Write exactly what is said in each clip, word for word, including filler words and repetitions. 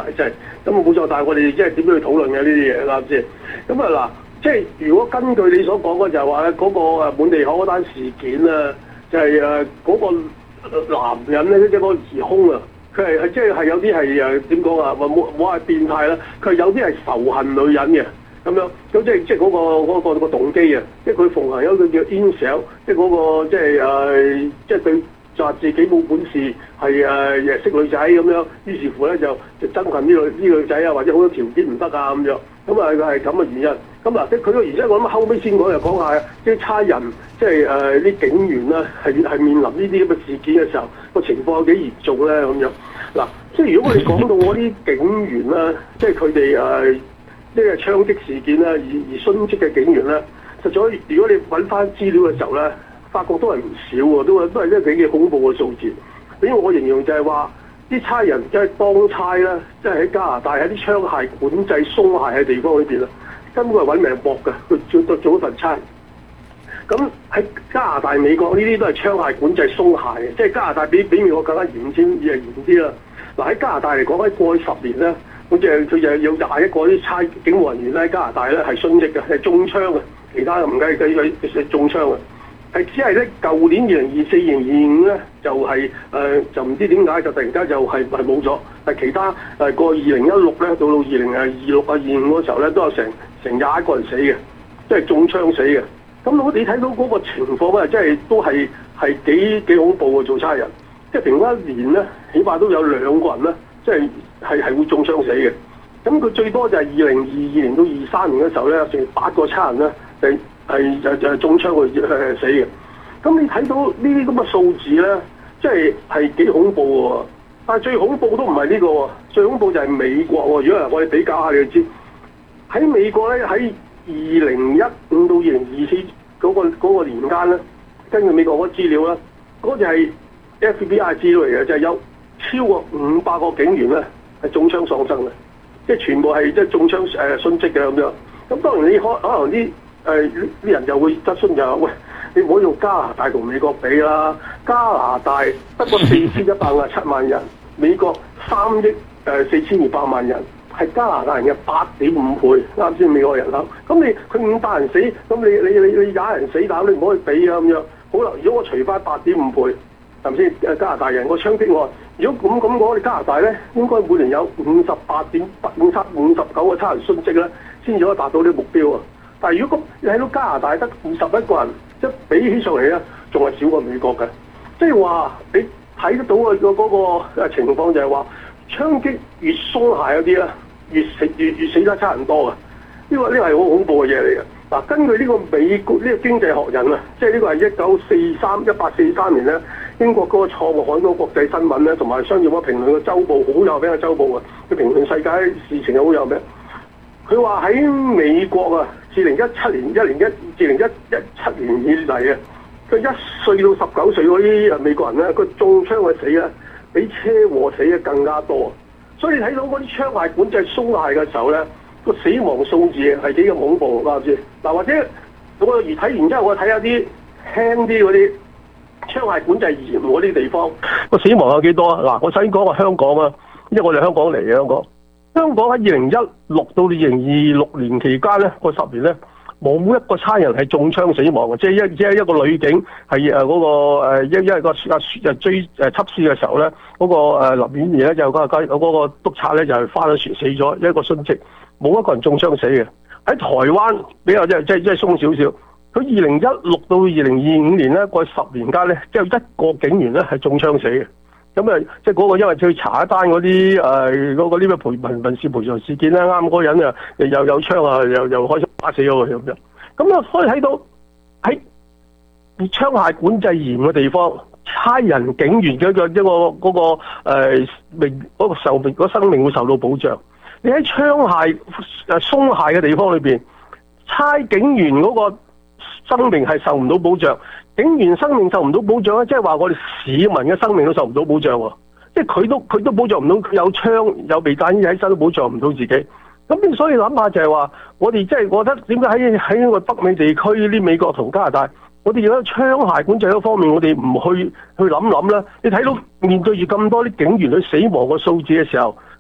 大劑。咁啊冇錯，但係我哋即係點樣去討論嘅呢啲嘢啱先？咁啊嗱，即係如果根據你所講嘅就係話咧，嗰個誒滿地可嗰單事件啊，就係誒嗰個男人咧，即係嗰個疑兇啊，佢係係即係係有啲係誒點講啊？話冇冇話變態啦，佢係有啲係仇恨女人嘅。咁樣，咁即係即係嗰個嗰、嗰個、嗰個動機啊！即係佢奉行有一個叫 incel，即係嗰個即係誒，即係對就話自己冇本事，係誒識女仔咁樣，於是乎咧就就憎恨呢女呢女仔啊，或者好多條件唔得啊咁樣，咁啊係咁嘅原因。咁嗱，即係佢個原因，我諗後尾先講就講下啲差人，即係誒啲警員啦，係係面臨呢啲咁嘅事件嘅時候，個情況有幾嚴重咧咁樣。嗱，即係如果我哋講到嗰啲警員啦，即係佢哋誒。即係槍擊事件啦，而而殉職嘅警員咧，實在如果你揾翻資料嘅時候咧，發覺都係唔少喎，都都係一幾幾恐怖嘅數字。因為我形容就係話啲差人即係當差啦，即係喺加拿大喺啲槍械管制鬆懈嘅地方裏邊啦，根本係揾命搏嘅，佢做做做一份差。咁喺加拿大、美國呢啲都係槍械管制鬆懈嘅，即係加拿大比比美國更加嚴先，而係嚴啲啦。嗱喺加拿大嚟講，喺過去十年咧。好似係佢就有廿一個啲差警務人員咧，喺加拿大咧係殉職嘅，係中槍嘅，其他唔計計佢係中槍嘅，係只係咧舊年二零二四、二零二五咧就係、是、誒、呃、就唔知點解就突然間就係係冇咗，但其他誒過二零一六咧到到二零誒二六啊二五嗰時候咧都有成成廿一個人死嘅，即係中槍死嘅。咁我你睇到嗰個情況咧，即係都係係幾幾恐怖嘅做差人，即係平均一年咧，起碼都有兩個人咧。即係係係會中槍死嘅，咁佢最多就係二零二二年到二三年嘅時候咧，成八個差人咧係係就就係中槍去誒死嘅。咁你睇到呢啲咁嘅數字咧，即係係幾恐怖喎！但係最恐怖都唔係呢個喎，最恐怖就係美國喎。如果我哋比較下你就知，喺美國咧喺二零一五到二零二四嗰個嗰個年間咧，根據美國嗰個資料咧，嗰就係 F B I 資料嚟嘅，就係有超過五百個警員咧係中槍喪生嘅，即係全部係即係中槍誒殉職嘅咁樣。咁當然你可可能啲誒啲人就會質詢就話：喂，你唔好用加拿大同美國比啦，加拿大得個四千一百五十七萬人，美國三億誒四千二百萬人，係加拿大人嘅八點五倍，啱先美國人口。咁你佢五百人死，咁你你你你廿人死，但你唔可以比啊咁樣。好啦，如果我除翻八點五倍。係咪先？誒加拿大人個槍擊案，如果咁咁講，我哋加拿大咧應該每年有五十八點五七五十九個差人殉職咧，先至可以達到呢個目標啊！但係如果咁你睇到加拿大得二十一個人，即係比起上嚟咧，仲係少過美國嘅。即係話你睇得到嘅個嗰個情況就係話，槍擊越鬆懈嗰啲咧，越死越越死得差人多嘅。呢個呢個係好恐怖嘅嘢嚟嘅。嗱，根據呢個美國呢個經濟學人啊，即係呢個係一九四三一八四三年咧。英國嗰個錯誤刊嗰個國際新聞咧，同埋商業嗰評論嘅周報好有名嘅周報啊，佢評論世界事情又好有名。佢話喺美國啊，自零一七年一零一至零一一七年以嚟啊，佢一歲到十九歲嗰啲美國人咧，佢中槍嘅死咧，比車禍死嘅更加多。所以你睇到嗰啲槍械管制鬆懈嘅時候咧，個死亡數字係幾咁恐怖，啱唔啱？嗱，或者我而睇完之後，我睇下啲輕啲嗰啲。槍械管制嚴嗰啲地方，個死亡有幾多啊？嗱，我首先講個香港啊，因為我哋香港嚟嘅香港。香港喺二零一六到二零二六年期間咧，個十年咧，冇一個差人係中槍死亡嘅，即係一即係一個女警係誒嗰個誒，因因為個阿誒追誒緝私嘅時候咧，嗰、那個誒林婉儀咧就嗰、那個嗰個督察咧就係翻咗船死咗，一個殉職，冇一個人中槍死嘅。喺台灣比較即係即係即係鬆少少。佢二零一六到二零二五年咧，過去十年間咧，只有一個警員咧係中槍死嘅。咁啊，即係嗰個因為去查一單嗰啲誒嗰個呢個賠民民事賠償事件咧，啱嗰個人啊又有槍啊，又又開槍打死咗佢咁樣。咁啊，可以睇到喺槍械管制嚴嘅地方，差人警員嘅一個一個嗰個誒命嗰個壽命嗰生命會受到保障。你喺槍械誒鬆懈嘅地方裏邊，差警員嗰個生命係受唔到保障，警員生命受唔到保障咧，即係話我哋市民嘅生命都受唔到保障喎，即係佢都佢都保障唔到，佢有槍有避彈衣喺身都保障唔到自己。咁所以諗下就係話，我哋即係覺得點解喺喺個北美地區啲美國同加拿大，我哋而家槍械管制嗰方面，我哋唔去去諗諗咧？你睇到面對住咁多啲警員去死亡嘅數字嘅時候，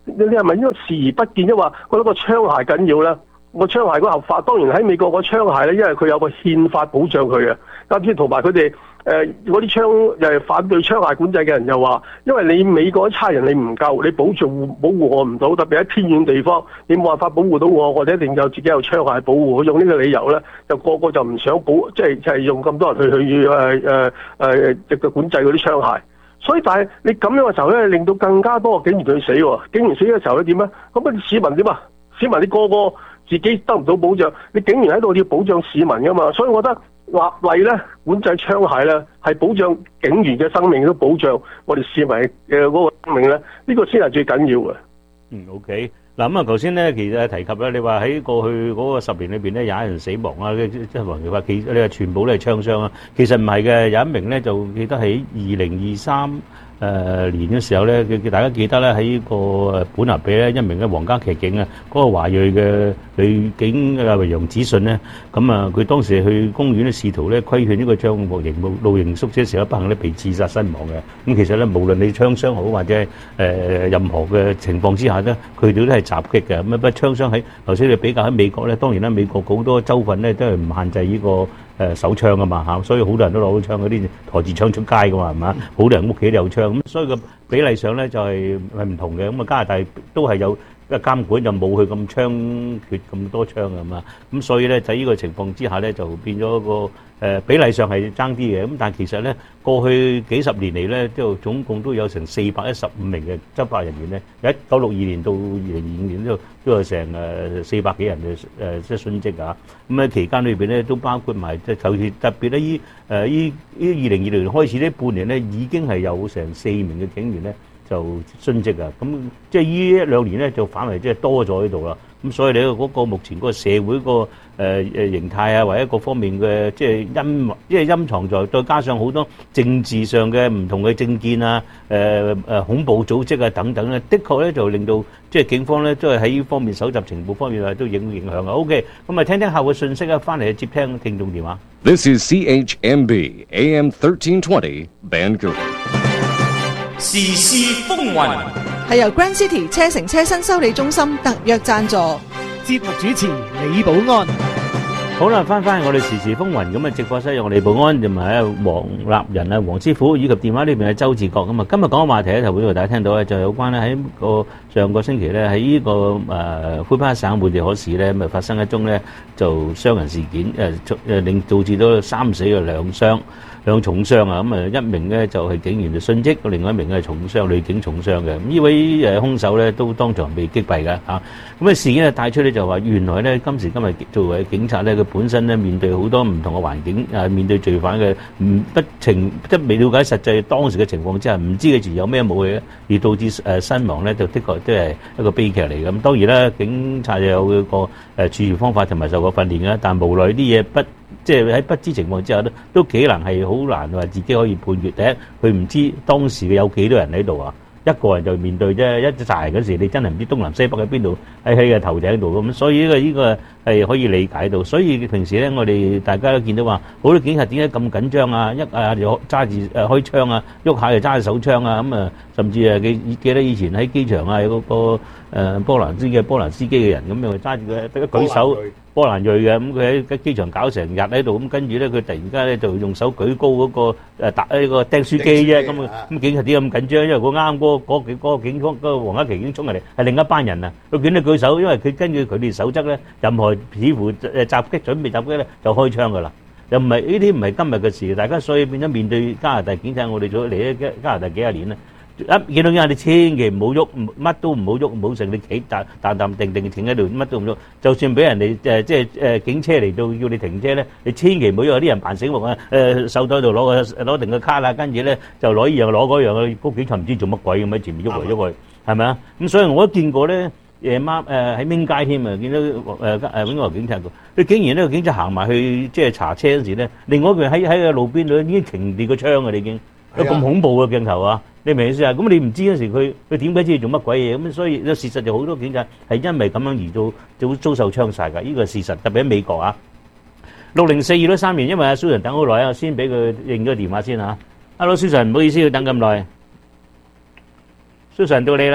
你係咪應該視而不見，即係話覺得個槍械緊要咧？個槍械嗰個合法，當然喺美國個槍械咧，因為佢有個憲法保障佢嘅。啱先同埋佢哋誒嗰啲槍誒反對槍械管制嘅人又話，因為你美國啲差人你唔夠，你保障保護我唔到，特別喺偏遠地方，你冇辦法保護到我，我哋一定有自己有槍械保護。佢用呢個理由咧，就個個就唔想保，即係就係用咁多人去去誒誒誒直嘅管制嗰啲槍械。所以但係你咁樣嘅時候咧，令到更加多嘅警員去死喎。警員死嘅時候咧點咧？咁啊市民點啊？市民你個個自己得唔到保障，你警員喺度要保障市民噶嘛，所以我覺得立例咧管制槍械咧係保障警員嘅生命，都保障我哋市民嘅嗰個生命咧，呢個先係最緊要嘅。 嗯 ，OK，嗱咁啊，頭先咧其實提及咧，你話喺過去嗰個十年裏邊咧，有一人死亡啊，即係黃話其你話全部都係槍傷啊，其實唔係嘅，有一名咧就記得喺二零二三。誒、呃、年嘅時候咧，佢大家記得咧喺個本拿比咧，一名嘅皇家騎警啊，嗰、那個華裔嘅女警啊楊子信咧，咁啊佢當時去公園咧試圖咧規勸呢個將幕營露營宿舍時候不幸咧被刺殺身亡嘅。咁其實咧無論你槍傷好或者誒、呃、任何嘅情況之下咧，佢哋都係襲擊嘅。咁啊不過槍傷喺頭先你比較喺美國咧，當然啦美國好多州份咧都係唔限制呢、這個。誒手槍啊嘛嚇，所以好多人都攞到槍，嗰啲抬住槍出街噶嘛，係嘛？好多人屋企都有槍，咁所以個比例上咧就係係唔同嘅。咁啊加拿大都係有一監管，就冇佢咁槍決咁多槍啊嘛。咁所以咧喺呢個情況之下咧，就變咗個誒比例上係爭啲嘅。咁但係其實咧過去幾十年嚟咧，都總共都有成四百一十五名嘅執法人員咧，一九六二年到二零二五年都都有成誒四百幾人嘅誒即係殉職啊。咁喺期間裏邊咧都包括埋即係尤其特別咧依誒依依二零二零年開始呢半年咧已經係有成四名嘅警員咧就殉職啊。咁即係依一兩年咧就反為即係多咗喺度啦。咁所以你嗰個目前嗰個社會個誒誒形態啊，或者各方面嘅即係陰，即係陰藏在，再加上好多政治上嘅唔同嘅政見啊，誒誒恐怖組織啊等等咧，的確咧就令到即係警方咧都係喺呢方面搜集情報方面啊，都影影響啊。OK，咁啊聽聽後嘅信息啊，翻嚟接聽聽眾電話。 This is C H M B A M thirteen twenty Vancouver。 時事風雲係由 Grand City 車城車身修理中心特約贊助， 節目主持李寶安。 好啦，翻翻我哋時事風雲咁啊！直播室有我李寶安，同埋啊黃立仁啊黃師傅，以及電話呢邊係周志國咁啊！今日講嘅話題咧，就會同大家聽到咧，就有關咧喺個上個星期咧喺呢個誒魁北省滿地可市咧，咪發生一宗咧就傷人事件，誒誒令導致到三死嘅兩傷。兩重傷啊！咁啊，一名咧就係警員就殉職，另外一名咧係重傷，女警重傷嘅。咁呢位誒兇手咧都當場被擊斃嘅嚇。咁啊事件啊帶出咧就話，原來咧今時今日作為警察咧，佢本身咧面對好多唔同嘅環境，誒面對罪犯嘅唔不情，即係未了解實際當時嘅情況之下，唔知佢自有咩武器咧，而導致誒身亡咧，就的確都係一個悲劇嚟嘅。咁當然啦，警察就有個誒處置方法同埋受過訓練嘅，但無奈啲嘢不。即係喺不知情況之下都都幾難，係好難話自己可以判決。第一，佢唔知當時有幾多人喺度啊，一個人就面對啫，一紮人嗰時你真係唔知東南西北喺邊度，喺喺個頭頂度咁，所以呢個呢個係可以理解到。所以平時咧，我哋大家都見到話，好多警察點解咁緊張啊？一啊就揸住誒開槍啊，喐下就揸住手槍啊，咁啊，甚至啊記記得以前喺機場啊有嗰個誒波蘭司嘅波蘭司機嘅人咁樣揸住佢得一舉手。波蘭裔嘅，咁佢喺機場搞成日喺度，咁跟住咧佢突然間咧就用手舉高嗰個誒打呢個釘書機啫，咁啊咁警察點解咁緊張？因為嗰啱嗰嗰幾嗰個警方嗰個皇家騎警衝入嚟係另一班人啊，佢見到舉手，因為佢根據佢哋守則咧，任何似乎誒襲擊準備襲擊咧就開槍噶啦，又唔係呢啲唔係今日嘅事，大家所以變咗面對加拿大警察，我哋做嚟咗加拿大幾廿年啦。一見到人你千祈唔好喐，乜都唔好喐，唔好成你企淡淡淡定定停喺度，乜都唔喐。就算俾人哋誒即係誒警車嚟到要你停車咧，你千祈唔好有啲人扮醒目啊！誒手袋度攞個攞定個卡啦，跟住咧就攞依樣攞嗰樣啊！嗰警察唔知做乜鬼咁喺前面喐嚟喐去，係咪啊？咁所以我都見過咧，夜晚誒喺邊街添啊，見到誒誒永和警察佢竟然呢個警察行埋去即係查車嗰時咧，另外一個人喺喺個路邊度已經停住個槍啊！你已經有咁恐怖嘅鏡頭啊！你明唔明意思啊？咁你唔知嗰時佢佢點解知做乜鬼嘢咁？所以事實就好多警察係因為咁樣而遭遭遭受槍殺㗎。呢個係事實，特別喺美國啊。六零四二都三年，因為阿 Susan 等好耐啊，先俾佢認咗電話先嚇。Hello Susan，唔好意思要等咁耐。Susan 到你啦。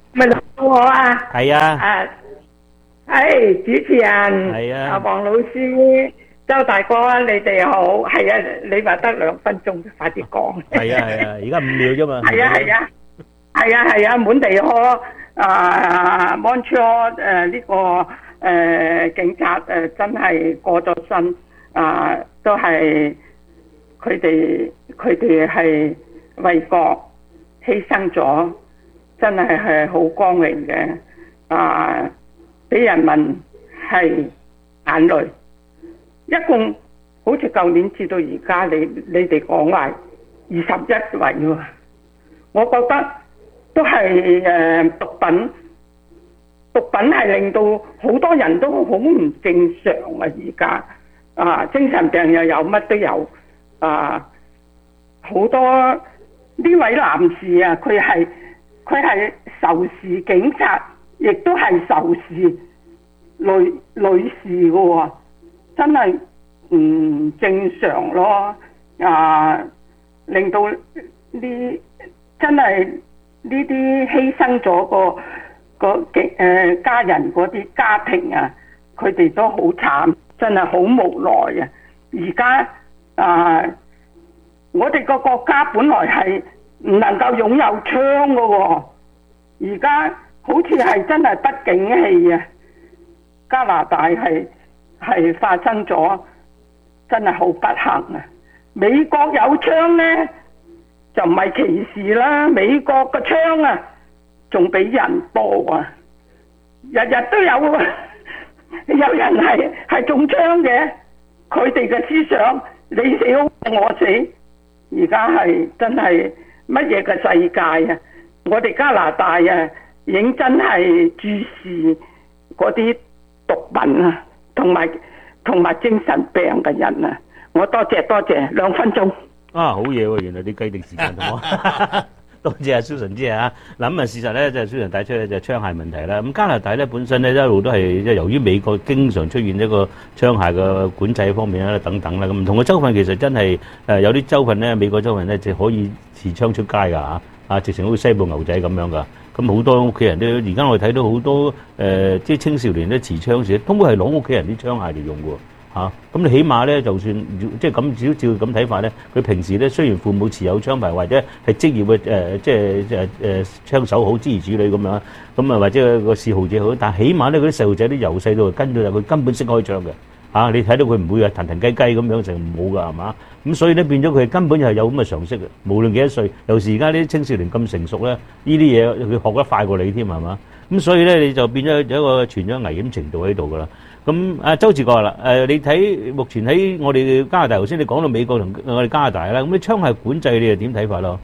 咪到我啊！ 係啊， 啊，係主持人， 係啊阿黃老師、周大哥，你哋好。係啊，你話得兩分鐘，快啲講。 係啊係啊，而家五秒啫嘛。 係啊係啊，係啊係啊，滿地可啊 Montreal 誒呢個誒警察誒真係過咗身啊，都係佢哋佢哋係為國犧牲咗。真係係好光榮嘅，啊！俾人民係眼淚，一共好似舊年至到而家，你你哋講話二十一位喎，我覺得都係誒毒品，毒品係令到好多人都好唔正常啊！而家啊，精神病又有，乜都有啊！好多呢位男士啊，佢係。佢係仇視警察，亦都係仇視女女士嘅喎，真係唔正常咯！啊，令到呢真係呢啲犧牲咗個個嘅誒家人嗰啲家庭啊，佢哋都好慘，真係好無奈啊！而家啊，我哋個國家本來係唔能夠擁有槍嘅喎，而家好似係真係不景氣啊！加拿大係係發生咗真係好不幸啊！美國有槍呢，就唔係歧視啦，美國嘅槍啊仲比人多啊，日日都有啊，有人係係中槍嘅，佢哋嘅思想你死我死，而家係真係。乜嘢嘅世界啊！我哋加拿大啊，認真係注視嗰啲毒品啊，同埋同埋精神病嘅人啊！我多謝多謝，兩分鐘。啊， 好嘢喎！原來你計定時間同我。多謝阿 Susan 姐啊！嗱咁啊，事實咧就係 Susan帶出咧就係槍械問題啦。咁加拿大咧本身咧一路都係即係由於美國經常出現一個槍械嘅管制方面啦等等啦，咁唔同嘅州份其實真係誒有啲州份咧，美國州份咧就可以持槍出街㗎嚇，啊直情好似西部牛仔咁樣㗎。咁好多屋企人都而家我哋睇到好多誒即係青少年咧持槍時，通常係攞屋企人啲槍械嚟用㗎。嚇，咁你起碼咧，就算即係咁照照咁睇法咧，佢平時咧雖然父母持有槍牌或者係職業嘅誒，即係誒誒槍手好，諸如此類咁樣，咁啊或者個嗜好者好，但係起碼咧嗰啲細路仔啲由細到跟到入，佢根本識開槍嘅嚇，你睇到佢唔會話騰騰雞雞咁樣成冇㗎係嘛？咁所以咧變咗佢根本就係有咁嘅常識嘅，無論幾多歲，尤其是而家啲青少年咁成熟咧，呢啲嘢佢學得快過你添係嘛？咁所以咧你就變咗有一個傳咗危險程度喺度㗎啦。咁阿周志國啦，誒你睇目前喺我哋加拿大，頭先你講到美國同我哋加拿大啦，咁啲槍械管制你又點睇法咯？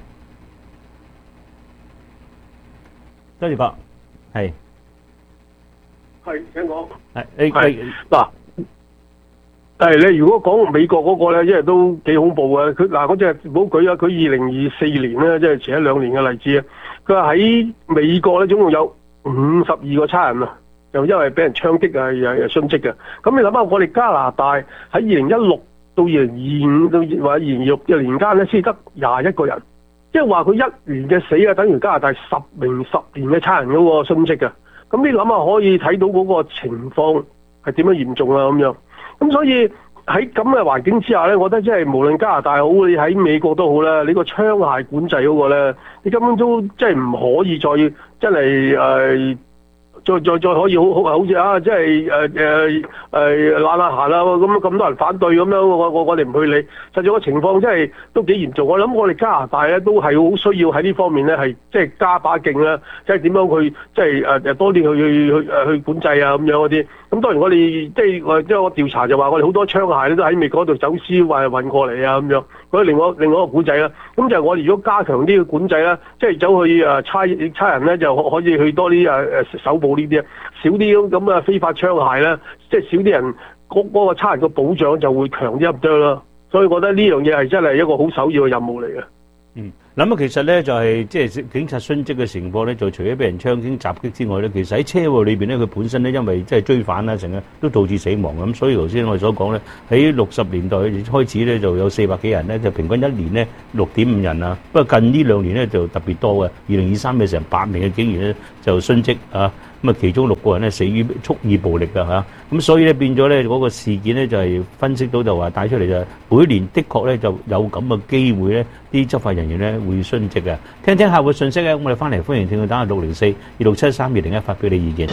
周志國，係係請講。 係你係嗱，誒你如果講美國嗰個咧，因為都幾恐怖嘅。佢嗱嗰隻唔好舉啊，佢二零二四年咧，即係前一兩年嘅例子啊。佢話喺美國咧，總共有五十二個差人啊。又因為俾人槍擊啊，又又殉職嘅。咁你諗下，我哋加拿大喺二零一六到二零二五到或者二零二六嘅年間咧，先得廿一個人，即係話佢一年嘅死啊，等於加拿大十名十年嘅差人嗰個殉職嘅。咁你諗下，可以睇到嗰個情況係點樣嚴重啊咁樣。咁所以喺咁嘅環境之下咧，我覺得即係無論加拿大好，你喺美國都好啦，你個槍械管制嗰個咧，你根本都即係唔可以再真係誒。呃再再再可以好好好似啊，即係誒誒誒懶下閒啦，咁咁多人反對咁樣，我我我哋唔去理。實際個情況真係都幾嚴重。我諗我哋加拿大咧都係好需要喺呢方面咧係即係加把勁啦，即係點樣去即係誒誒多啲去去去誒去管制啊咁樣嗰啲。咁當然我哋即係我即係我調查就話我哋好多槍械咧都喺美國度走私或係運過嚟啊咁樣。嗰另外另外一個管制啦，咁就係我哋如果加強啲嘅管制啦，即係走去誒差差人咧就可以去多啲誒誒手部呢啲啊，少啲咁啊非法槍械啦，即係少啲人嗰嗰個差人嘅保障就會強啲咁多啦。所以我覺得呢樣嘢係真係一個好首要嘅任務嚟嘅。 嗯， 咁啊，其實咧就係即係警察殉職嘅情況咧，就除咗俾人槍擊襲擊之外咧，其實喺車禍裏邊咧，佢本身咧因為即係追反啦，成日都導致死亡咁，所以頭先我哋所講咧，喺六十年代開始咧就有四百幾人咧，就平均一年咧六點五人啊。不過近呢兩年咧就特別多嘅，二零二三嘅成八名嘅警員咧就殉職啊。咁啊，其中六個人咧死於蓄意暴力㗎嚇，咁所以咧變咗咧嗰個事件咧就係分析到就話帶出嚟就係每年的確咧就有咁嘅機會咧，啲執法人員咧會殉職嘅。聽聽客戶信息咧，我哋翻嚟歡迎聽眾打下六零四二六七三二零一發表你意見。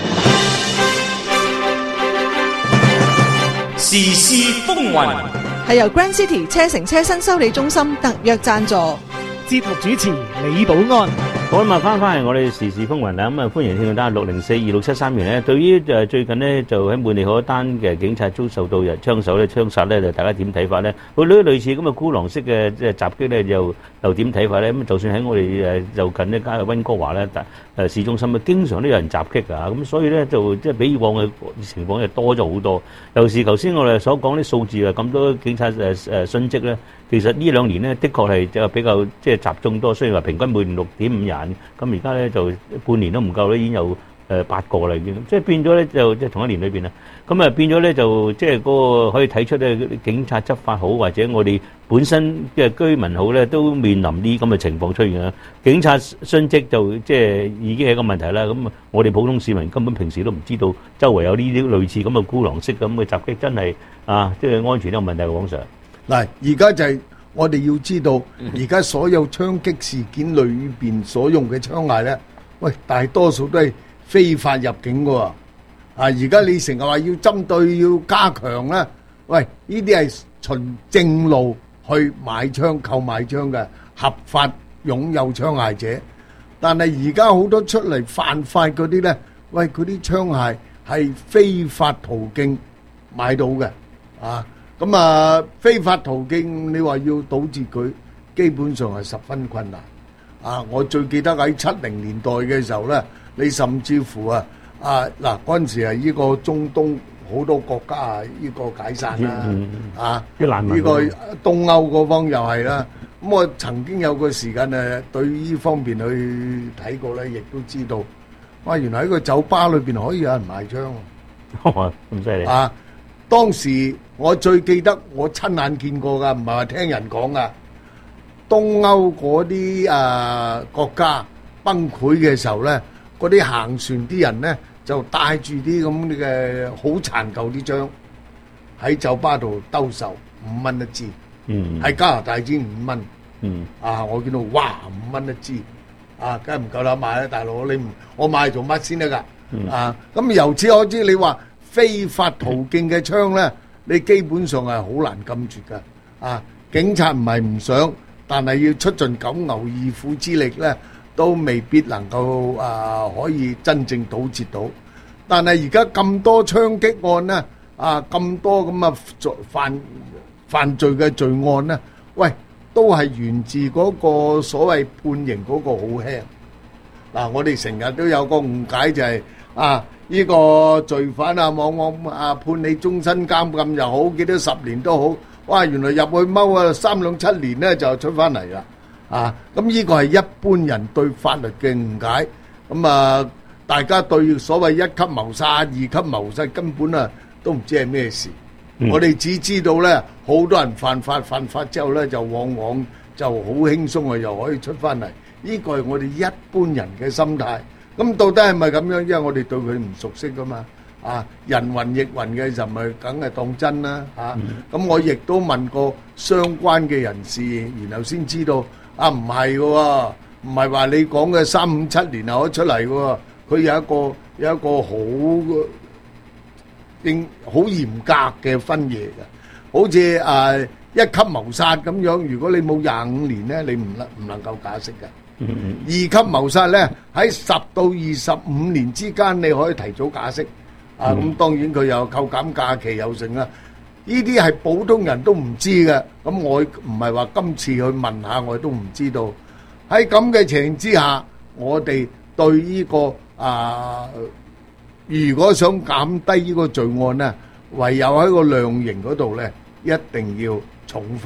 時事風雲係由 Grand City 車城車新修理中心特約贊助。 節目主持李寶安。 好啦，翻翻嚟我哋時事風雲啦，咁啊歡迎聽眾打六零四二六七三元咧。對於誒最近呢，就喺滿地可一單嘅警察遭受到人槍手咧槍殺咧，就大家點睇法咧？佢呢類似咁嘅孤狼式嘅即係襲擊咧，又又點睇法咧？咁就算喺我哋誒就近呢家嘅溫哥華咧，誒市中心啊，經常都有人襲擊㗎，咁所以咧就即係比以往嘅情況就多咗好多。尤其是頭先我哋所講啲數字啊，咁多警察誒誒殉職咧，其實呢兩年咧，的確係就比較即係集中多。雖然話平均每年六點五人，咁而家咧就半年都唔夠咧，已經有誒八個啦，已經即係變咗咧，就即係同一年裏邊啦。咁啊變咗咧，就即係嗰個可以睇出咧，警察執法好，或者我哋本身嘅居民好咧，都面臨啲咁嘅情況出現啊。警察殉職就即係已經係一個問題啦。咁我哋普通市民根本平時都唔知道周圍有呢啲類似咁嘅孤狼式咁嘅襲擊，真係啊，即係安全都有問題。往常嗱，而家就係我哋要知道，而家所有槍擊事件裏邊所用嘅槍械咧，喂，大多數都係非法入境嘅喎。啊，而家你成日話要針對要加強咧，喂，呢啲係循正路去買槍、購買槍嘅合法擁有槍械者。但係而家好多出嚟犯法嗰啲咧，喂，嗰啲槍械係非法途徑買到嘅，啊。咁啊，非法途徑你話要堵截佢，基本上係十分困難。啊，我最記得喺七零年代嘅時候咧，你甚至乎啊啊嗱嗰陣時係呢個中東好多國家啊，呢個解散啦，啊呢個東歐嗰方又係啦。咁我曾經有個時間誒對呢方面去睇過咧，亦都知道，哇！原來喺個酒吧裏邊可以有人賣槍喎， 咁犀利啊！當時我最記得我親眼見過㗎，唔係話聽人講㗎。東歐嗰啲誒國家崩潰嘅時候咧，嗰啲行船啲人咧就帶住啲咁嘅好殘舊啲槍喺酒吧度兜售，五蚊一支。嗯，喺加拿大先五蚊。嗯，啊，我見到哇，五蚊一支，啊，梗係唔夠膽買啦，大佬，你唔我買做乜先得㗎？嗯、啊，咁由此可知，你話非法途徑嘅槍咧，你基本上係好難禁絕㗎。啊，警察唔係唔想，但係要出盡九牛二虎之力咧，都未必能夠啊可以真正堵截到。但係而家咁多槍擊案咧，啊咁多咁啊犯犯罪嘅罪案咧，喂，都係源自嗰個所謂判刑嗰個好輕。嗱，我哋成日都有個誤解就係啊，呢個罪犯啊，往往啊判你終身監禁又好，幾多十年都好，哇！原來入去踎啊三兩七年咧就出翻嚟啦，啊！咁呢個係一般人對法律嘅誤解。咁啊，大家對所謂一級謀殺、二級謀殺根本啊都唔知係咩事。嗯、我哋只知道咧，好多人犯法，犯法之後咧就往往就好輕鬆啊，又可以出翻嚟。呢個係我哋一般人嘅心態。咁到底係咪咁樣？因為我哋對佢唔熟悉噶嘛。啊，人云亦云嘅就咪梗係當真啦。嚇、啊，咁、嗯、我亦都問過相關嘅人士，然後先知道啊，唔係嘅喎，唔係話你講嘅三五七年就可以出嚟嘅喎。佢有一個有一個好應好嚴格嘅分野嘅，好似誒、啊、一級謀殺咁樣。如果你冇廿五年咧，你唔能唔能夠假釋嘅。嗯嗯二級謀殺咧，喺十到二十五年之間，你可以提早假釋。啊，咁當然佢有扣減假期有剩啦。呢啲係普通人都唔知嘅。咁我唔係話今次去問下，我都唔知道。喺咁嘅情形之下，我哋對呢個啊，如果想減低呢個罪案咧，唯有喺個量刑嗰度咧，一定要重罰，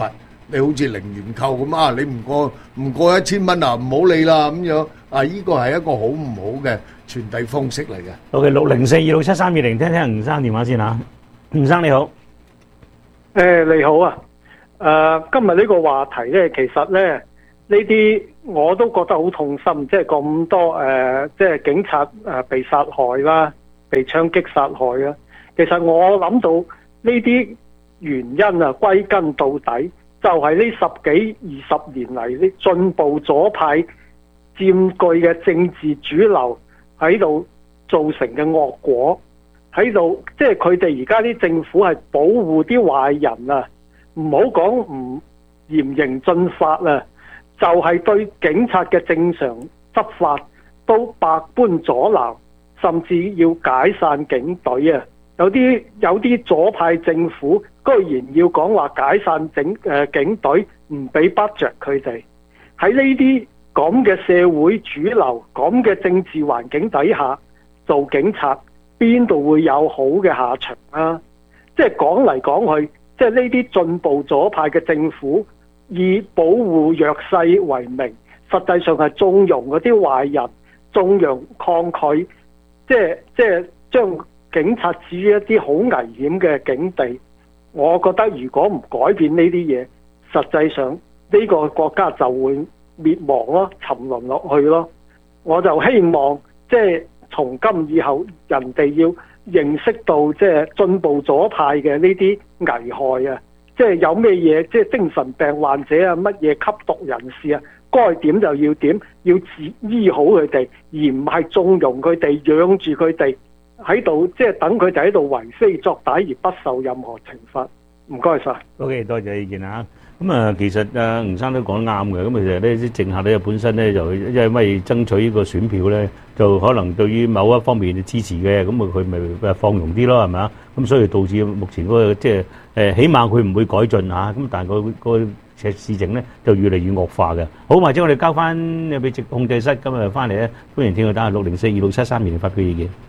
你好似零元購咁啊，你唔過唔過一千蚊啊，唔好理啦咁樣啊，呢個係一個好唔好嘅傳遞方式嚟嘅。 OK，六零四二六七三二零，聽聽吳生電話先嚇。吳生你好， 誒你好啊，誒今日呢個話題咧，其實咧呢啲我都覺得好痛心，即係咁多誒，即係警察誒被殺害啦，被槍擊殺害啦。其實我諗到呢啲原因啊，歸根到底就係呢十幾二十年嚟啲進步左派佔據嘅政治主流喺度造成嘅惡果。喺度，即係佢哋而家啲政府係保護啲壞人啊，唔好講唔嚴刑峻法啊，就係、是、對警察嘅正常執法都百般阻撓，甚至要解散警隊啊！有啲有啲左派政府居然要講話解散整誒、呃、警隊，唔俾 budget 佢哋。喺呢啲咁嘅社會主流、咁嘅政治環境底下做警察，邊度會有好嘅下場啊？即係講嚟講去，即係呢啲進步左派嘅政府以保護弱勢為名，實際上係縱容嗰啲壞人，縱容抗拒，即係即係將警察置於一啲好危險嘅境地。我覺得如果唔改變呢啲嘢，實際上呢個國家就會滅亡咯，沉淪落去咯。我就希望即係從今以後，人哋要認識到即係進步左派嘅呢啲危害啊！即係有咩嘢，即係精神病患者啊，乜嘢吸毒人士啊，該點就要點，要治醫好佢哋，而唔係縱容佢哋，養住佢哋喺度，即係等佢哋喺度為非作歹而不受任何懲罰。唔該晒。 OK，多謝意見啊！咁啊，其實啊，吳生都講得啱嘅。咁其實呢啲政客咧本身咧就因為爭取呢個選票咧，就可能對於某一方面嘅支持嘅，咁啊佢咪放容啲咯，係咪啊？咁所以導致目前嗰個即係誒，起碼佢唔會改進嚇，咁但係個個事情咧就越嚟越惡化嘅。好，或者我哋交翻俾直控制室，今日翻嚟咧，歡迎聽佢打六零四二六七三二零發表意見。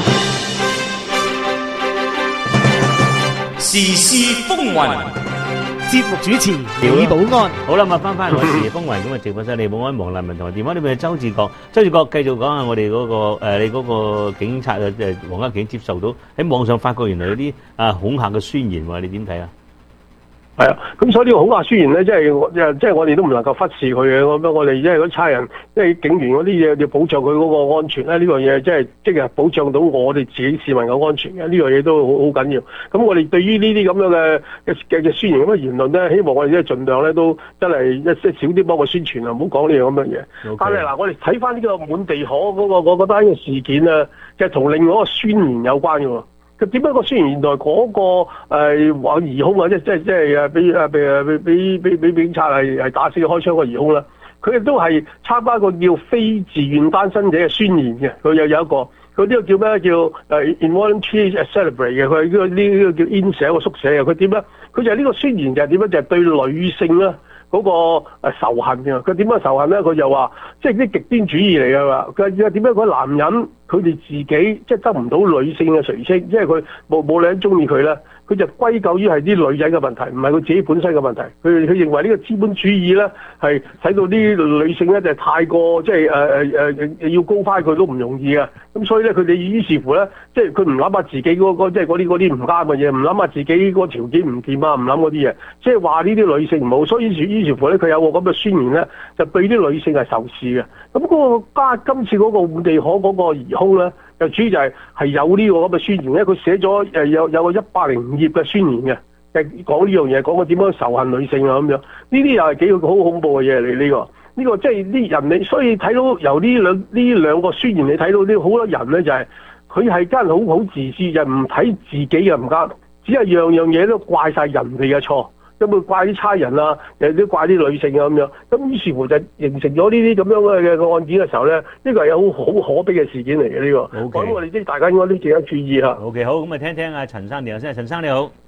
時事風雲。 節目主持李寶安。 好啦，咁啊翻返我哋時事風雲咁啊，直播室李寶安、黃立文同埋電話呢邊係周志國。周志國繼續講下我哋嗰、那個誒、呃，你嗰個警察啊，即係黃家警接受到喺網上發覺原來有啲啊恐嚇嘅宣言喎，你點睇啊？ 係啊，咁所以呢個恐嚇宣言咧，即係即係我哋都唔能夠忽視佢嘅。咁樣我哋因為嗰啲差人，即係警員嗰啲嘢要保障佢嗰個安全咧，呢樣嘢即係即係保障到我哋自己市民嘅安全嘅。呢樣嘢都好好緊要。咁我哋對於呢啲咁樣嘅嘅嘅宣言咁嘅言論咧，希望我哋即係盡量咧都真係一即係少啲幫佢宣傳啊，唔好講呢樣咁嘅嘢。Okay. 但係嗱，我哋睇翻呢個滿地可嗰、嗰個嗰單嘅事件啊，就係同另外一個宣言有關嘅喎。佢點解個宣言原來嗰個誒話疑兇啊，即即即係誒俾誒俾俾俾俾俾警察係係打死開槍個疑兇啦？佢亦都係參加個叫非自願單身者嘅宣言嘅，佢又有一個，佢呢個叫咩叫誒 involuntary celibacy 嘅，佢係呢個呢個叫 in 社個縮寫嘅，佢點咧？佢就係呢個宣言就係點咧？就係、是、對女性咧嗰個仇恨嘅。佢點樣仇恨咧？佢就話即係啲極端主義嚟㗎嘛。佢點解嗰男人？佢哋自己即係得唔到女性嘅垂青，即係佢冇冇女人中意佢咧，佢就歸咎於係啲女仔嘅問題，唔係佢自己本身嘅問題。佢佢認為呢個資本主義咧係使到啲女性咧就係太過即係誒誒誒要高翻佢都唔容易啊。咁所以咧佢哋於是乎咧，即係佢唔諗下自己嗰、嗰個即係嗰啲嗰啲唔啱嘅嘢，唔諗下自己個條件唔掂啊，唔諗嗰啲嘢，即係話呢啲女性唔好。所以於是於是乎咧，佢有個咁嘅宣言咧，就對啲女性係仇視嘅。咁嗰個加今次嗰個滿地可嗰個疑兇咧，就主要就係係有呢個咁嘅宣言咧，佢寫咗誒有有個一百零五頁嘅宣言嘅，係講呢樣嘢，講佢點樣仇恨女性啊咁樣。呢啲又係幾個好恐怖嘅嘢嚟呢個。呢、這個即係啲人你，所以睇到由呢兩呢兩個宣言你睇到啲好多人咧就係佢係真係好好自私，就唔、是、睇自己嘅唔啱，只係樣樣嘢都怪晒人哋嘅錯。咁會怪啲差人啊，又都怪啲女性啊咁樣，咁於是乎就形成咗呢啲咁樣嘅嘅案件嘅時候咧，呢個係有好可悲嘅事件嚟嘅呢個。咁、okay. 我哋啲大家應該都值得注意嚇。 OK， 好，咁啊聽聽阿陳生電話先，陳生你好。誒、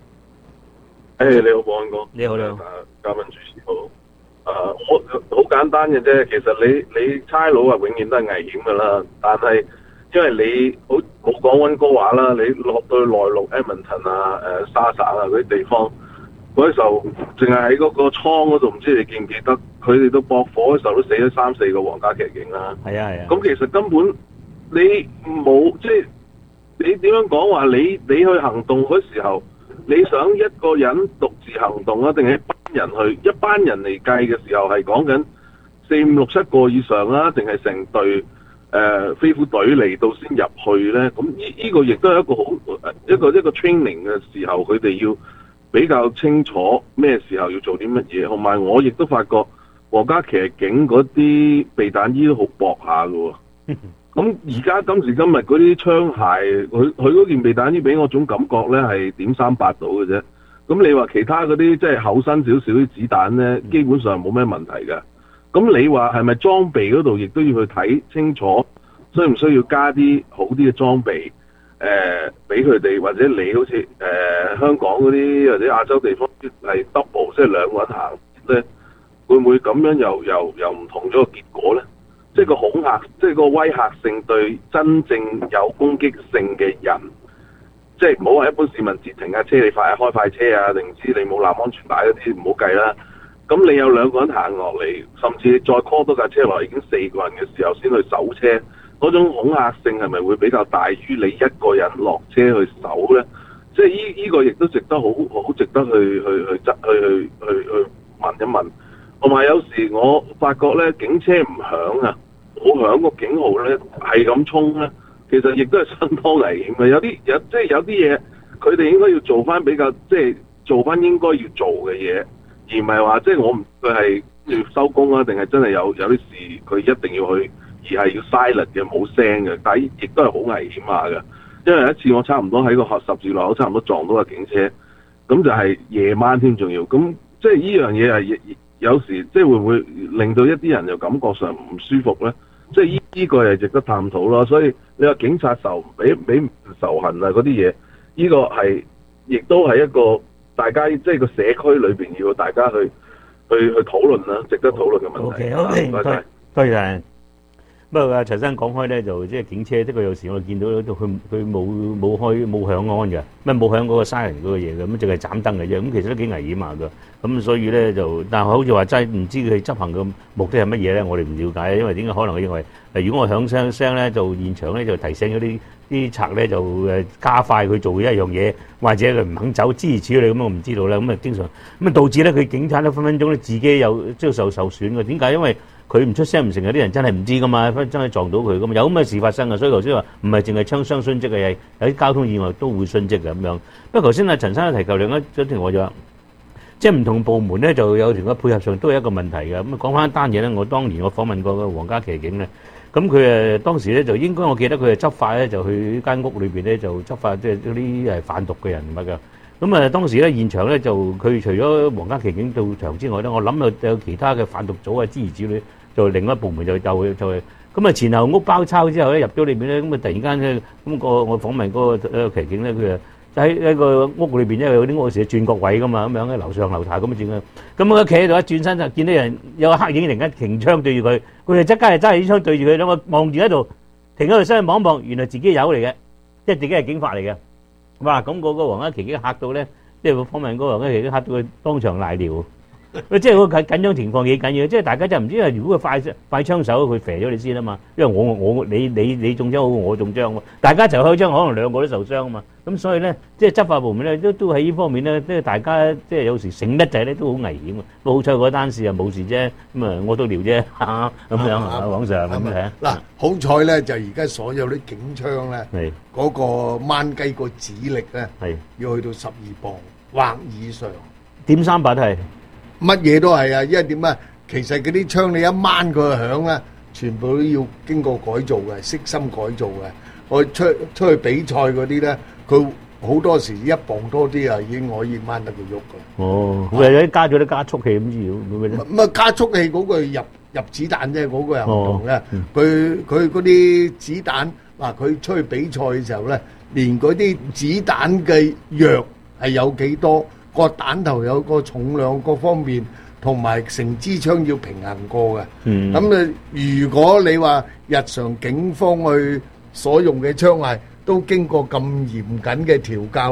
hey, 你好，保安哥。 你好，你好。 嘉賓主持好。誒、uh,，我好簡單嘅啫，其實你你差佬啊，永遠都係危險㗎啦。但係因為你好冇講溫哥華啦，你落到內陸 Edmonton 啊、誒沙省啊嗰啲地方。 嗰時候淨係喺嗰個倉嗰度，唔知你記唔記得？佢哋都駁火嘅時候都死咗三四個皇家騎警啦。 係啊係啊。 咁其實根本你冇即係你點樣講話？你你去行動嗰時候，你想一個人獨自行動啊，定係一班人去？一班人嚟計嘅時候係講緊四五六七個以上啦，定係成隊誒飛虎隊嚟到先入去咧？咁呢呢個亦都係一個好一個一個 training 嘅時候，佢哋要比較清楚咩時候要做啲乜嘢。同埋我亦都發覺皇家騎警嗰啲避彈衣都好薄下㗎喎。咁而家今時今日嗰啲槍械，佢佢嗰件避彈衣俾我種感覺咧係點三八到嘅啫。咁你話其他嗰啲即係厚身少少啲子彈咧，基本上冇咩問題嘅。咁你話係咪裝備嗰度亦都要去睇清楚，需唔需要加啲好啲嘅裝備？誒俾佢哋，或者你好似誒、呃、香港嗰啲或者亞洲地方係 double，即係兩個人行咧，會唔會咁樣又又又唔同咗個結果咧？即係個恐嚇，即係個威嚇性對真正有攻擊性嘅人，即係唔好話一般市民截停架車，你快開快車啊，定唔知你冇攬安全帶嗰啲唔好計啦。咁你有兩個人行落嚟，甚至你再 call 多架車落嚟，已經四個人嘅時候先去搜車，嗰種恐嚇性係咪會比較大於你一個人落車去搜咧？即係依依個亦都值得好好值得去去去執去去去去問一問。同埋有，有時我發覺咧，警車唔響啊，冇響個警號咧，係咁衝咧，其實亦都係相當危險嘅。有啲有即係有啲嘢，佢哋應該要做翻比較，即係做翻應該要做嘅嘢，而唔係話即係我唔佢係要收工啊，定係真係有有啲事佢一定要去，而係要 silent 嘅冇聲嘅，但係亦都係好危險下嘅。因為有一次我差唔多喺個十字路口差唔多撞到個警車，咁就係夜晚添，仲要咁即係呢樣嘢係。有時即係會唔會令到一啲人又感覺上唔舒服咧？即係依依個係值得探討咯。所以你話警察仇俾俾仇恨啊嗰啲嘢，呢個係亦都係一個大家即係個社區裏邊要大家去去去討論啦，值得討論嘅問題。 O K， 唔該晒。 多謝晒。不過阿陳生講開咧，就即係警車，的確有時我見到佢佢冇冇開冇響安嘅，咩冇響嗰個 siren 嗰個嘢嘅，咁淨係斬燈嘅啫。咁其實都幾危險下㗎。咁所以咧就，但係好似話真係唔知佢執行嘅目的係乜嘢咧，我哋唔了解。因為點解可能佢認為，誒如果我響聲聲咧，就現場咧就提醒嗰啲啲賊咧就誒加快佢做一樣嘢，或者佢唔肯走，諸如此類咁，我唔知道啦。咁啊經常咁啊導致咧佢警察咧分分鐘咧自己有即係受受損嘅。點解？因為佢唔出聲唔成，有啲人真係唔知噶嘛，真係撞到佢噶嘛，有咁嘅事發生啊！所以頭先話唔係淨係槍傷殉職嘅，有啲交通意外都會殉職嘅咁樣。不過頭先阿陳生提及另一一條我就話，即係唔同部門咧就有條嘅配合上都係一個問題嘅。咁講翻一單嘢咧，我當年我訪問過個皇家騎警咧，咁佢誒當時咧就應該我記得佢係執法咧，就去間屋裏邊咧就執法，即係嗰啲係販毒嘅人物㗎。咁啊當時咧現場咧就佢除咗皇家騎警到場之外咧，我諗有有其他嘅販毒組啊諸如此類。就另一部門就就就係咁啊前後屋包抄之後咧入咗裏邊咧，咁啊突然間咧咁個我訪問嗰個騎警咧，佢啊喺一個屋裏邊，因為有啲屋時轉角位噶嘛，咁樣喺樓上樓下咁轉啊，咁我企喺度一轉身就見到人有個黑影突然間停槍對住佢，佢就即刻係揸起槍對住佢，兩個望住喺度停喺度，身去望一望，原來自己友嚟嘅，即係自己係警察嚟嘅。哇！咁嗰個皇家騎警嚇到咧，即係訪問嗰個皇家騎警嚇到佢當場賴尿。即係個緊緊張情況幾緊要，即係大家就唔知啊！如果佢快快槍手，佢射咗你先啊嘛，因為我我你你你中槍好，我中槍喎，大家一齊開槍，可能兩個都受傷啊嘛。咁所以咧，即係執法部門咧，都都喺呢方面咧，即係大家即係有時醒得滯咧，都好危險啊！好彩嗰單事啊冇事啫，咁啊我都聊啫嚇咁樣啊，往上咁睇。 嗱，好彩咧就而家所有啲警槍咧，嗰個掹雞個指力咧，要去到十二磅或以上， 點三把都係。 乜嘢都係啊，因為點啊？其實嗰啲槍你一掹佢響咧，全部都要經過改造嘅，悉心改造嘅。我出出去比賽嗰啲咧，佢好多時一磅多啲啊，已經可以掹得佢喐㗎。 哦，佢有啲加咗啲加速器咁之類，會唔會咧？ 咁啊，加速器嗰個入入子彈啫，嗰個又唔同嘅。佢佢嗰啲子彈，嗱佢出去比賽嘅時候咧，連嗰啲子彈嘅藥係有幾多？個彈頭有個重量，各方面同埋成支槍要平衡過嘅。咁啊、嗯，如果你話日常警方去所用嘅槍械都經過咁嚴謹嘅調教咧，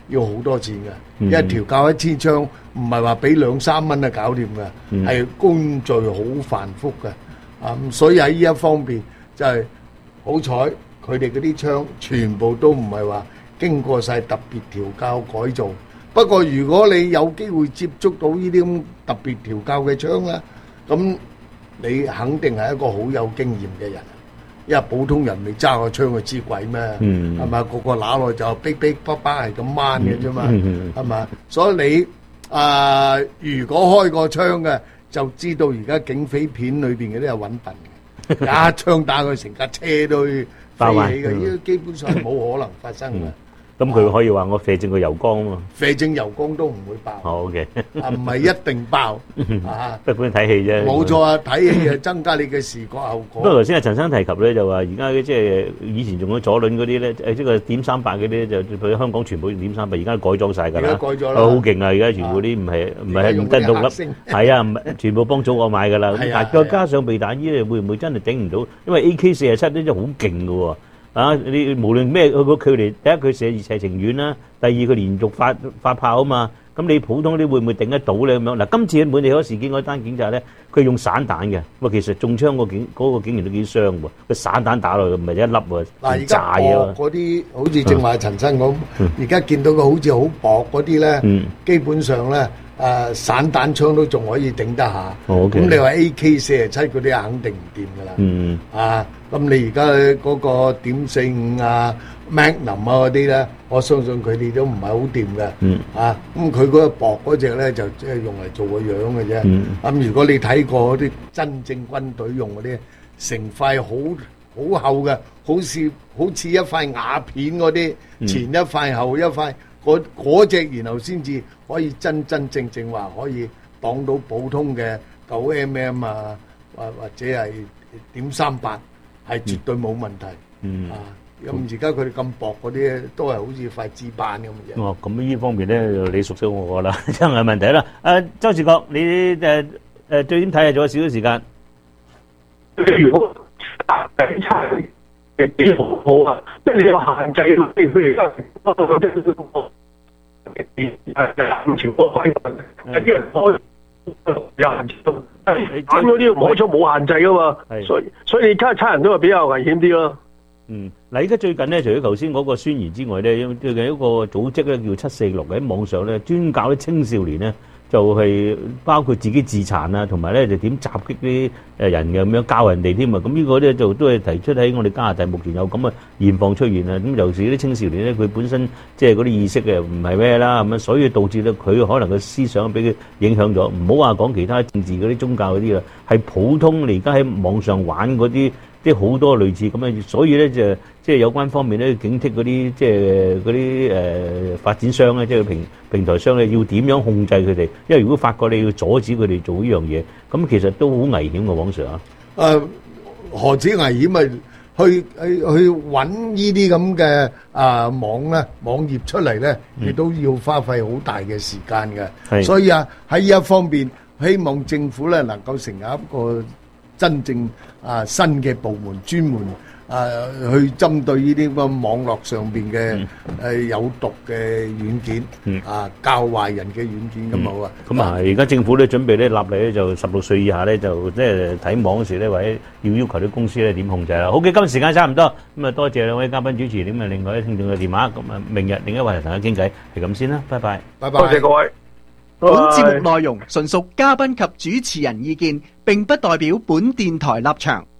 要好多錢嘅，因為調教一支槍唔係話俾兩三蚊就搞掂嘅，係工序好繁複嘅。啊，咁所以喺呢一方面就係好彩，佢哋嗰啲槍全部都唔係話經過晒特別調教改造。不過如果你有機會接觸到呢啲咁特別調教嘅槍咧，咁你肯定係一個好有經驗嘅人。因為普通人未揸個槍，佢知鬼咩？係咪、嗯？個個揦落就逼逼巴巴係咁掹嘅啫嘛，係咪、嗯？所以你啊、呃，如果開個槍嘅，就知道而家警匪片裏邊嗰啲係揾笨嘅，一槍打佢成架車都飛起嘅，呢、嗯、基本上冇可能發生嘅。 咁佢可以話我射正個油缸啊嘛， 射正油缸都唔會爆。 好嘅， 啊唔係一定爆啊， 不過睇戲啫。 冇錯啊，睇戲啊增加你嘅視覺效果。 不過頭先阿陳生提及咧，就話而家即係以前仲有左輪嗰啲咧，誒即係點三八嗰啲就佢香港全部點三八，而家改裝曬㗎啦。而家改咗啦，好勁啊！而家全部啲唔係唔係唔跟到粒，係啊，唔係全部幫祖國買㗎啦。但係再加上避彈衣咧，會唔會真係頂唔到？因為 A K 四十七咧真係好勁㗎喎。啊！你無論咩佢個距離，第一佢射射程遠啦，第二佢連續發發炮啊嘛。咁你普通啲會唔會頂得到咧？咁樣嗱，今次喺滿地可事件嗰單警察咧，佢用散彈嘅，哇！其實中槍個警嗰個警員都幾傷喎，佢散彈打落去唔係一粒喎， 嗱炸嘢喎。嗰啲好似正話陳生講，而家見到佢好似好薄嗰啲咧，基本上咧誒散彈槍都仲可以頂得下。咁你話 A K 四十七嗰啲肯定唔掂㗎啦。啊！咁你而家嗰個點四五啊、Magnum 啊嗰啲咧，我相信佢哋都唔係好掂嘅。嗯。啊，咁佢嗰個薄嗰隻咧，就即係用嚟做個樣嘅啫。嗯。咁如果你睇過嗰啲真正軍隊用嗰啲，成塊好好厚嘅，好似好似一塊瓦片嗰啲，前一塊後一塊，嗰嗰隻然後先至可以真真正正話可以擋到普通嘅九 mm 啊，或或者係點三八。係絕對冇問題，嗯啊，咁而家佢哋咁薄嗰啲都係好似塊紙板咁嘅。 哦，咁呢方面咧，你熟悉我啦，真係問題啦。誒，周志國，你誒誒最點睇啊？仲有少少時間。 如果警察嘅幾好好啊，即係你有限制啊，譬如而家即係誒誒潮波開，有啲人開。有限制，咁嗰啲摸出冇限制噶嘛，所以所以你差差人都係比較危險啲咯。 嗯，嗱，而家最近咧，除咗頭先嗰個宣言之外咧，最近一個組織咧叫七四六喺網上咧，專教啲青少年咧，就係包括自己自殘啊，同埋咧就點襲擊啲誒人嘅咁樣教人哋添啊。咁呢個咧就都係提出喺我哋加拿大目前有咁嘅現況出現啊。咁尤其是啲青少年咧，佢本身即係嗰啲意識嘅唔係咩啦咁樣，所以導致咧佢可能個思想俾佢影響咗。唔好話講其他政治嗰啲宗教嗰啲啦，係普通你而家喺網上玩嗰啲。即係好多類似咁樣，所以咧就即係有關方面咧警惕嗰啲即係嗰啲誒發展商咧，即係平平台商咧，要點樣控制佢哋？因為如果發覺你要阻止佢哋做呢樣嘢，咁其實都好危險嘅，網上啊。 誒，何止危險啊？去去去揾呢啲咁嘅啊網咧網頁出嚟咧，亦都要花費好大嘅時間嘅。所以啊，喺呢一方面，希望政府咧能夠成立一個真正啊新嘅部門，專門啊去針對呢啲咁嘅網絡上邊嘅誒有毒嘅軟件，嗯、啊教壞人嘅軟件咁好啊！ 咁啊，而家政府咧準備咧立例咧，就十六歲以下咧就即係睇網嗰時咧，或者要要求啲公司咧點控制啦。好嘅，今日時間差唔多，咁啊多謝兩位嘉賓主持，咁啊另外啲聽眾嘅電話，咁啊明日另一位同大家傾偈，係咁先啦，拜拜， 拜拜， 多謝各位。 本節目內容純屬嘉賓及主持人意見，並不代表本電台立場。